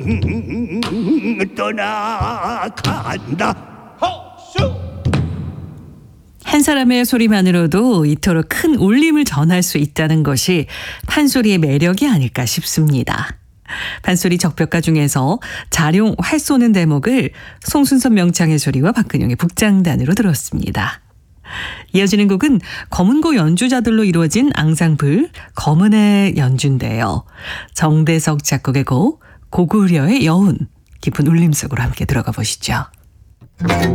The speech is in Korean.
떠나간다. 허수! 한 사람의 소리만으로도 이토록 큰 울림을 전할 수 있다는 것이 판소리의 매력이 아닐까 싶습니다. 판소리 적벽가 중에서 자룡 활 쏘는 대목을 송순선 명창의 소리와 박근영의 북장단으로 들었습니다. 이어지는 곡은 검은고 연주자들로 이루어진 앙상블 검은의 연주인데요. 정대석 작곡의 곡 고구려의 여운 깊은 울림 속으로 함께 들어가 보시죠.